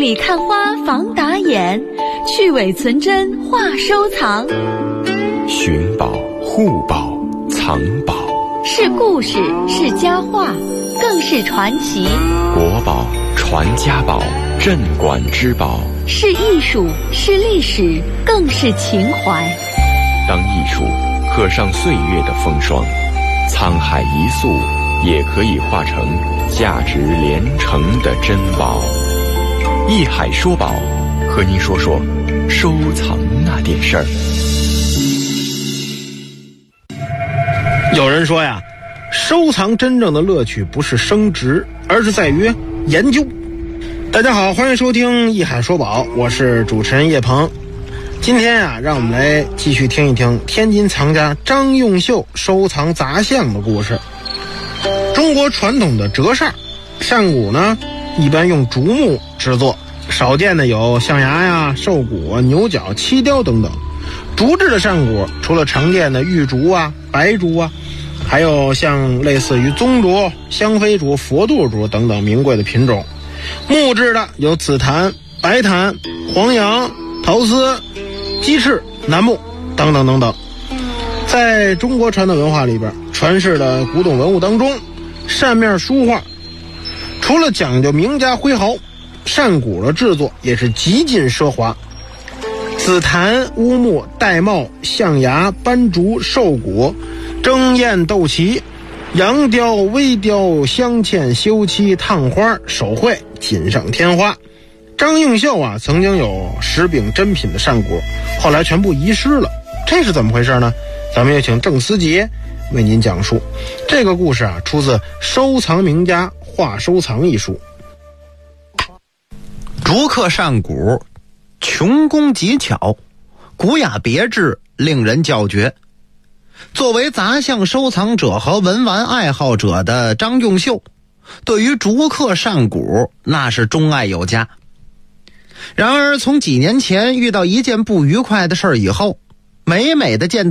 里看花防打眼，去伪存真话收藏。 寻宝、护宝、藏宝， 是故事，是佳话，更是传奇。 国宝、传家宝、镇馆之宝， 是艺术，是历史，更是情怀。 当艺术刻上岁月的风霜，沧海一粟也可以化成价值连城的珍宝。艺海说宝，和您说说收藏那点事儿。 有人说呀，收藏真正的乐趣不是升值，而是在于研究。大家好，欢迎收听艺海说宝，我是主持人叶鹏。今天啊，让我们来继续听一听天津藏家张用秀收藏杂项的故事。中国传统的折扇，扇骨呢一般用竹木制作，少见的有象牙呀、兽骨啊、牛角、漆雕等等。竹制的扇骨除了常见的玉竹啊、白竹啊，还有像类似于棕竹、香妃竹、佛度竹等等名贵的品种。木质的有紫檀、白檀、黄杨、陶丝、鸡翅、楠木等等等等。在中国传统文化里边，传世的古董文物当中，扇面书画除了讲究名家挥毫，扇骨的制作也是极尽奢华。紫檀、乌木、玳瑁、象牙、斑竹、兽骨、争艳斗旗、羊雕、微雕、镶嵌、修漆、烫花、手绘锦上添花。张用秀啊，曾经有10柄珍品的扇骨，后来全部遗失了，这是怎么回事呢？咱们也请郑思杰为您讲述。这个故事啊，出自《收藏名家话收藏》一书。 竹刻扇骨，穷工极巧，古雅别致，令人叫绝。作为杂项收藏者和文玩爱好者的张用秀，对于竹刻扇骨那是钟爱有加。然而从几年前遇到一件不愉快的事儿以后，每每的见